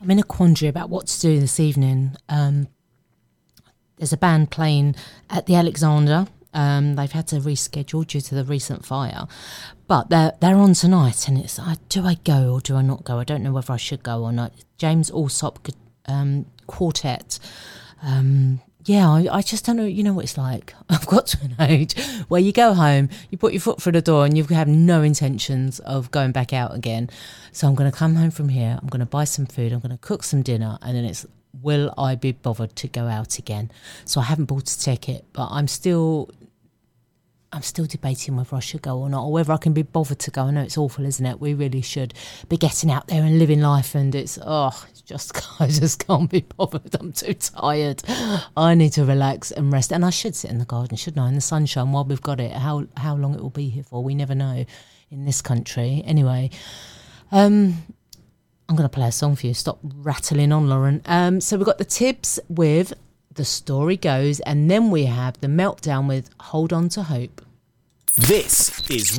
I'm in a quandary about what to do this evening. There's a band playing at the Alexander. They've had to reschedule due to the recent fire, but they're on tonight, and it's do I go or do I not go? I don't know whether I should go or not. James Allsop quartet. I just don't know. You know what it's like. I've got to an age where you go home, you put your foot through the door, and you have no intentions of going back out again. So I'm going to come home from here. I'm going to buy some food. I'm going to cook some dinner, and then it's, will I be bothered to go out again? So I haven't bought a ticket, but I'm still debating whether I should go or not, or whether I can be bothered to go. I know it's awful, isn't it? We really should be getting out there and living life, and I just can't be bothered. I'm too tired. I need to relax and rest, and I should sit in the garden, shouldn't I, in the sunshine while we've got it. How long it will be here for, we never know in this country. Anyway, I'm going to play a song for you. Stop rattling on, Lauren. So we've got the Tibbs with The Story Goes, and then we have the Meltdown with Hold On To Hope. This is